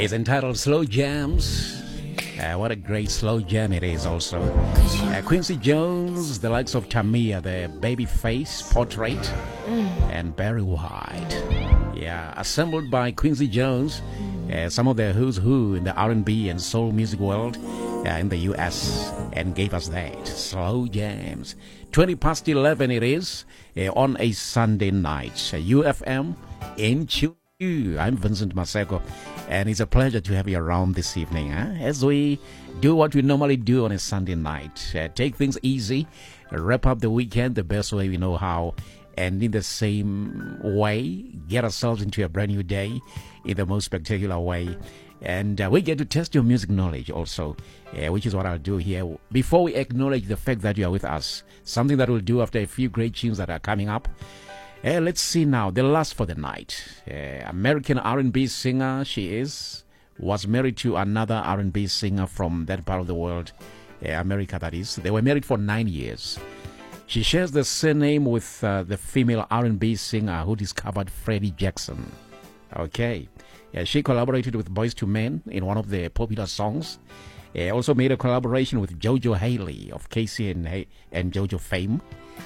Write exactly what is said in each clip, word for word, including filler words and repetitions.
is entitled Slow Jams. Uh, what a great slow jam it is also. Uh, Quincy Jones, the likes of Tamia, the Babyface Portrait, mm. and Barry White. Yeah, assembled by Quincy Jones, uh, some of the who's who in the R and B and soul music world uh, in the U S, and gave us that. Slow Jams. twenty past eleven it is uh, on a Sunday night. Uh, U F M in Tune. I'm Vincent Maseko, and it's a pleasure to have you around this evening huh? as we do what we normally do on a Sunday night. Uh, take things easy, wrap up the weekend the best way we know how, and in the same way, get ourselves into a brand new day in the most spectacular way. And uh, we get to test your music knowledge also, uh, which is what I'll do here. Before we acknowledge the fact that you are with us, something that we'll do after a few great tunes that are coming up. Uh, let's see now, the last for the night. Uh, American R and B singer, she is, was married to another R and B singer from that part of the world, uh, America that is. They were married for nine years. She shares the surname with uh, the female R and B singer who discovered Freddie Jackson. Okay. Uh, she collaborated with Boyz two Men in one of their popular songs. Uh, also made a collaboration with Jojo Haley of Casey and, and Jojo fame.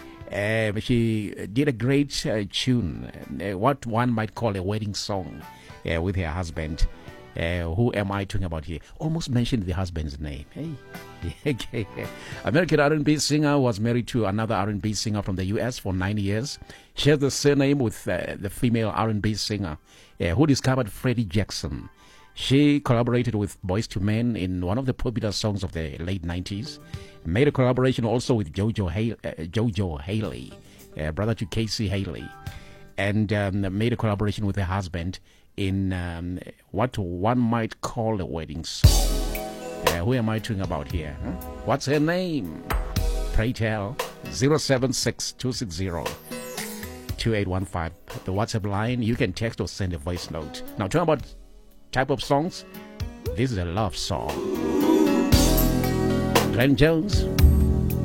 Uh, she did a great uh, tune, uh, what one might call a wedding song, uh, with her husband. Uh, who am I talking about here? Almost mentioned the husband's name. Hey, okay. American R and B singer was married to another R and B singer from the U S for nine years. Shares the surname with uh, the female R and B singer uh, who discovered Freddie Jackson. She collaborated with Boyz two Men in one of the popular songs of the late nineties. Made a collaboration also with Jojo, Haley, uh, Jojo Haley, uh, brother to Casey Haley. And um, made a collaboration with her husband in um, what one might call a wedding song. Uh, who am I talking about here? Huh? What's her name? Pray tell. zero seven six two six zero two eight one five. The WhatsApp line. You can text or send a voice note. Now, talking about type of songs, this is a love song. Glenn Jones.